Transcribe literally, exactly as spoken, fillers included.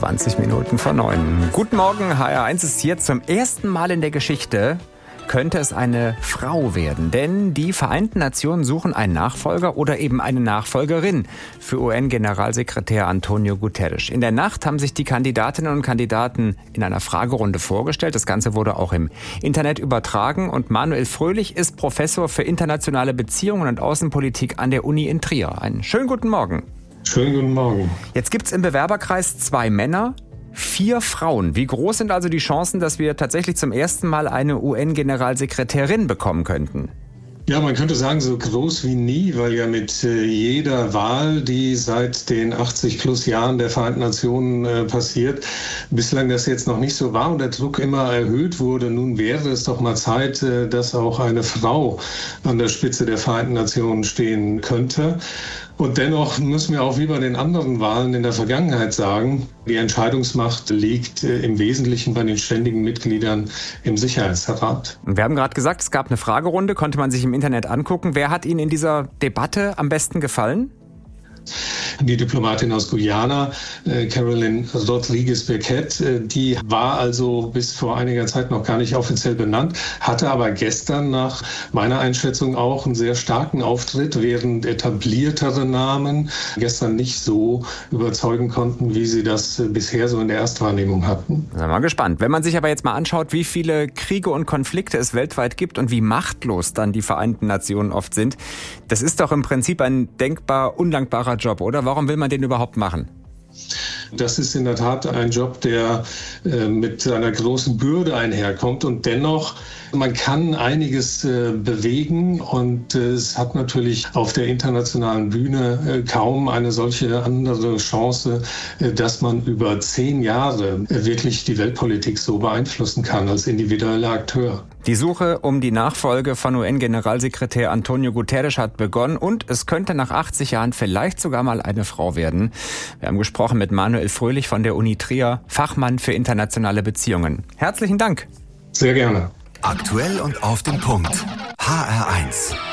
zwanzig Minuten vor neun. Guten Morgen, H R eins ist hier. Zum ersten Mal in der Geschichte könnte es eine Frau werden. Denn die Vereinten Nationen suchen einen Nachfolger oder eben eine Nachfolgerin für U N-Generalsekretär Antonio Guterres. In der Nacht haben sich die Kandidatinnen und Kandidaten in einer Fragerunde vorgestellt. Das Ganze wurde auch im Internet übertragen. Und Manuel Fröhlich ist Professor für internationale Beziehungen und Außenpolitik an der Uni in Trier. Einen schönen guten Morgen. Schönen guten Morgen. Jetzt gibt es im Bewerberkreis zwei Männer, vier Frauen. Wie groß sind also die Chancen, dass wir tatsächlich zum ersten Mal eine U N-Generalsekretärin bekommen könnten? Ja, man könnte sagen, so groß wie nie, weil ja mit äh, jeder Wahl, die seit den achtzig plus Jahren der Vereinten Nationen äh, passiert, bislang das jetzt noch nicht so war und der Druck immer erhöht wurde. Nun wäre es doch mal Zeit, äh, dass auch eine Frau an der Spitze der Vereinten Nationen stehen könnte. Und dennoch müssen wir auch wie bei den anderen Wahlen in der Vergangenheit sagen, die Entscheidungsmacht liegt äh, im Wesentlichen bei den ständigen Mitgliedern im Sicherheitsrat. Wir haben gerade gesagt, es gab eine Fragerunde, konnte man sich im Internet angucken. Wer hat Ihnen in dieser Debatte am besten gefallen? Die Diplomatin aus Guyana, äh, Caroline Rodriguez-Burkett, äh, die war also bis vor einiger Zeit noch gar nicht offiziell benannt, hatte aber gestern nach meiner Einschätzung auch einen sehr starken Auftritt, während etabliertere Namen gestern nicht so überzeugen konnten, wie sie das äh, bisher so in der Erstwahrnehmung hatten. Sind wir mal gespannt. Wenn man sich aber jetzt mal anschaut, wie viele Kriege und Konflikte es weltweit gibt und wie machtlos dann die Vereinten Nationen oft sind, das ist doch im Prinzip ein denkbar undankbarer Job, oder? Warum will man den überhaupt machen? Das ist in der Tat ein Job, der äh, mit einer großen Bürde einherkommt und dennoch, man kann einiges äh, bewegen und äh, es hat natürlich auf der internationalen Bühne äh, kaum eine solche andere Chance, äh, dass man über zehn Jahre äh, wirklich die Weltpolitik so beeinflussen kann als individueller Akteur. Die Suche um die Nachfolge von U N-Generalsekretär Antonio Guterres hat begonnen und es könnte nach achtzig Jahren vielleicht sogar mal eine Frau werden. Wir haben gesprochen mit Manuel Fröhlich von der Uni Trier, Fachmann für internationale Beziehungen. Herzlichen Dank. Sehr gerne. Aktuell und auf den Punkt. H R eins.